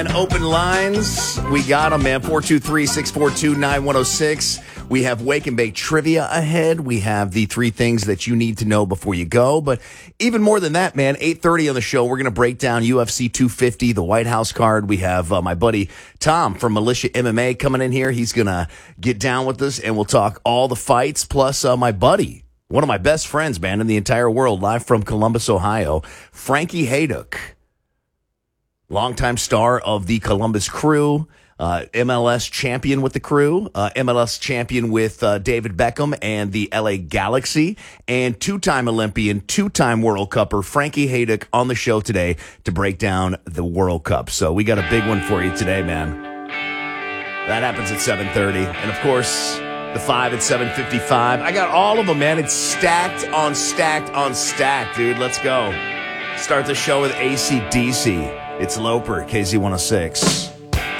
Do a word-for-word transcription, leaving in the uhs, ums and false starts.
And open lines, we got them, man. four two three, six four two, nine one oh six. We have Wake and Bake trivia ahead. We have the three things that you need to know before you go. But even more than that, man, eight thirty on the show, we're going to break down U F C two fifty, the White House card. We have uh, my buddy Tom from Militia M M A coming in here. He's going to get down with us, and we'll talk all the fights, plus uh, my buddy, one of my best friends, man, in the entire world, live from Columbus, Ohio, Frankie Hejduk. Longtime star of the Columbus Crew, uh, M L S champion with the Crew, uh, M L S champion with uh, David Beckham and the L A Galaxy, and two-time Olympian, two-time World Cupper, Frankie Hejduk on the show today to break down the World Cup. So we got a big one for you today, man. That happens at seven thirty. And, of course, the five at seven fifty-five. I got all of them, man. It's stacked on stacked on stacked, dude. Let's go. Start the show with A C D C. It's Loper, K Z one oh six.